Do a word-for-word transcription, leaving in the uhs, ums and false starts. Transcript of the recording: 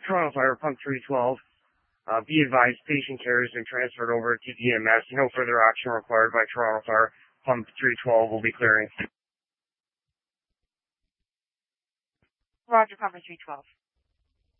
Toronto Fire, Pump three twelve. Uh, be advised, patient care has been transferred over to E M S. No further action required by Toronto Fire. Pump three twelve will be clearing. Roger, Pump three twelve.